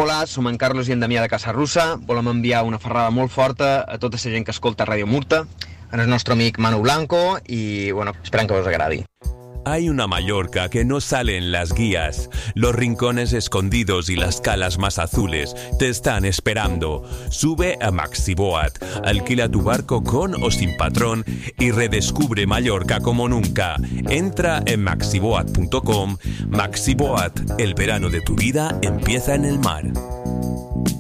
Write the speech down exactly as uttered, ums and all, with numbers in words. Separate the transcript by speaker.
Speaker 1: Hola, som en Carlos i en Damià de Casarussa. Volem enviar una ferrada molt forta a tota la gent que escolta Ràdio Murta, en el nostre amic Manu Blanco, i bueno, esperem que us agradi.
Speaker 2: Hay una Mallorca que no sale en las guías. Los rincones escondidos y las calas más azules te están esperando. Sube a Maxiboat, alquila tu barco con o sin patrón y redescubre Mallorca como nunca. Entra en maxiboat punto com. Maxiboat, el verano de tu vida empieza en el mar.